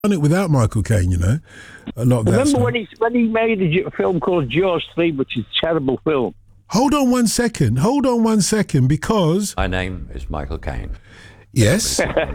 done it without Michael Caine, you know. A lot of that Remember stuff. when he made a film called Jaws 3, which is a terrible film. Hold on one second, because... My name is Michael Caine. Yes.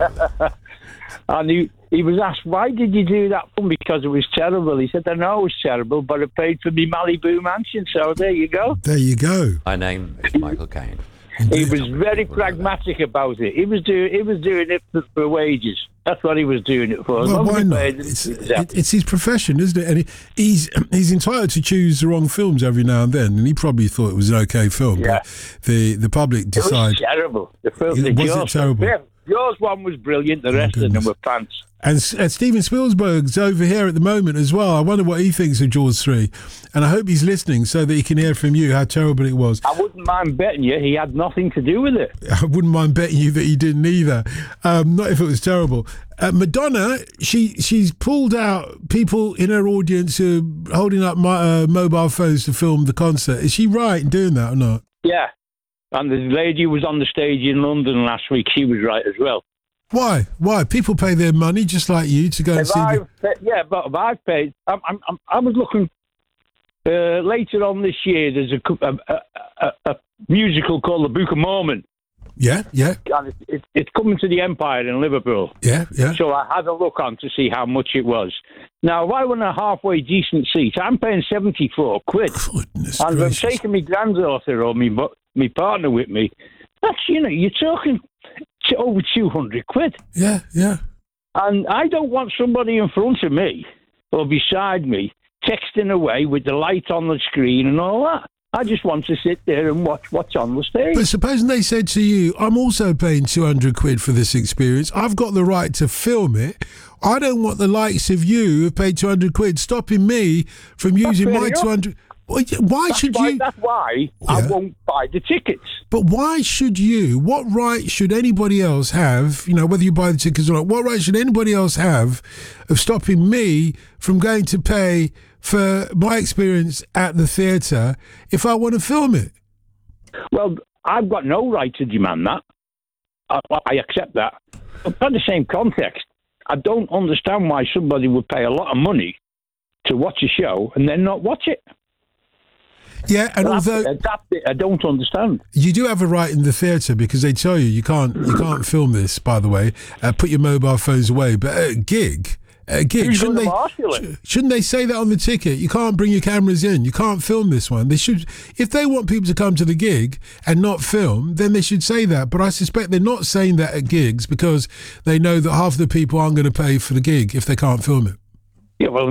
And he was asked, why did you do that film? Because it was terrible. He said, I know it was terrible, but it paid for me Malibu mansion, so there you go. There you go. My name is Michael Caine. He was very pragmatic about it. He was doing it for wages. That's what he was doing it for. Well, why not? It's his profession, isn't it? And he's entitled to choose the wrong films every now and then, and he probably thought it was an okay film. Yeah. But the public decide. It was terrible. The film, Was it terrible? Yeah, Jaws 1 was brilliant. The rest of them were pants. And Steven Spielberg's over here at the moment as well. I wonder what he thinks of Jaws 3. And I hope he's listening so that he can hear from you how terrible it was. I wouldn't mind betting you he had nothing to do with it. I wouldn't mind betting you that he didn't either. Not if it was terrible. Madonna, she's pulled out people in her audience who are holding up mobile phones to film the concert. Is she right in doing that or not? Yeah. And the lady who was on the stage in London last week, she was right as well. Why? People pay their money just like you to go and see. Yeah, but if I've paid. I was looking later on this year. There's a musical called The Book of Mormon. Yeah. And it's coming to the Empire in Liverpool. Yeah. So I had a look on to see how much it was. Now, if I want a halfway decent seat, I'm paying 74 quid. Goodness and gracious. I'm taking my granddaughter or my partner with me. That's, you're talking over 200 quid. Yeah. And I don't want somebody in front of me or beside me texting away with the light on the screen and all that. I just want to sit there and watch what's on the stage. But supposing they said to you, I'm also paying 200 quid for this experience. I've got the right to film it. I don't want the likes of you who've paid 200 quid stopping me from using my 200. Why should you? That's why I won't buy the tickets. But why should you? What right should anybody else have, whether you buy the tickets or not, what right should anybody else have of stopping me from going to pay for my experience at the theatre if I want to film it? Well, I've got no right to demand that. I accept that. But in the same context, I don't understand why somebody would pay a lot of money to watch a show and then not watch it. Yeah, and although that's it, I don't understand. You do have a right in the theatre because they tell you can't film this. By the way, put your mobile phones away. But at a gig, shouldn't they say that on the ticket? You can't bring your cameras in. You can't film this one. They should, if they want people to come to the gig and not film, then they should say that. But I suspect they're not saying that at gigs because they know that half the people aren't going to pay for the gig if they can't film it. Yeah, well,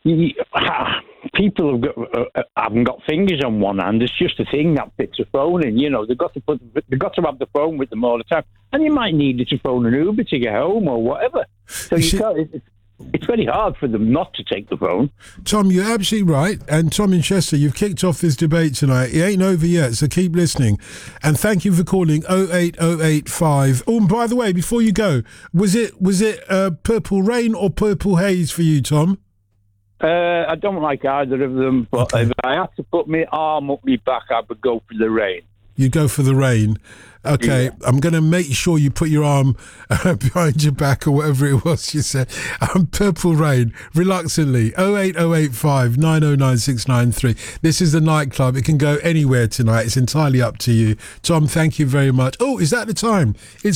people haven't got fingers on one hand. It's just a thing that fits a phone in. They've got to have the phone with them all the time, and you might need it to phone an Uber to get home or whatever. So it's very hard for them not to take the phone. Tom, you're absolutely right. And Tom in Chester, you've kicked off this debate tonight. It ain't over yet, so keep listening. And thank you for calling 08085. Oh, and by the way, before you go, was it Purple Rain or Purple Haze for you, Tom? I don't like either of them, but if I had to put my arm up my back, I would go for the Rain. You go for the Rain. Okay, yeah. I'm going to make sure you put your arm behind your back or whatever it was you said. Purple Rain, reluctantly, 08085 909 693. This is the nightclub. It can go anywhere tonight. It's entirely up to you. Tom, thank you very much. Oh, is that the time? It's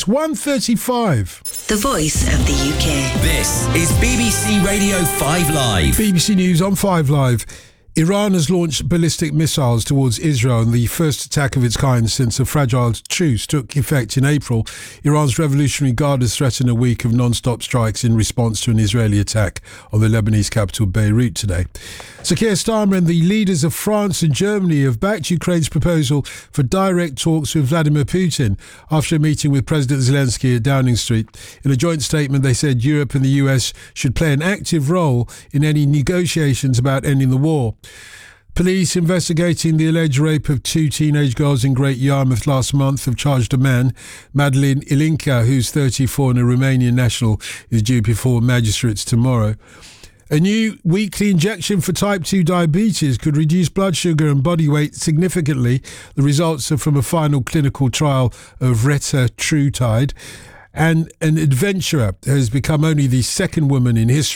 1:35. The voice of the UK. This is BBC Radio 5 Live. BBC News on 5 Live. Iran has launched ballistic missiles towards Israel in the first attack of its kind since a fragile truce took effect in April. Iran's Revolutionary Guard has threatened a week of non-stop strikes in response to an Israeli attack on the Lebanese capital Beirut today. Sir Keir Starmer and the leaders of France and Germany have backed Ukraine's proposal for direct talks with Vladimir Putin after a meeting with President Zelensky at Downing Street. In a joint statement, they said Europe and the US should play an active role in any negotiations about ending the war. Police investigating the alleged rape of 2 teenage girls in Great Yarmouth last month have charged a man. Madeleine Ilinca, who's 34 and a Romanian national, is due before magistrates tomorrow. A new weekly injection for type 2 diabetes could reduce blood sugar and body weight significantly. The results are from a final clinical trial of retatrutide. and an adventurer has become only the second woman in history